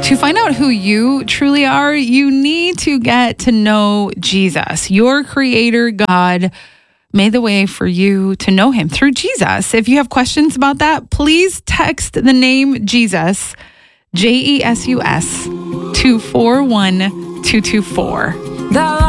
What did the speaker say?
To find out who you truly are, you need to get to know Jesus. Your creator, God, made the way for you to know him through Jesus. If you have questions about that, please text the name Jesus, JESUS, to 41224.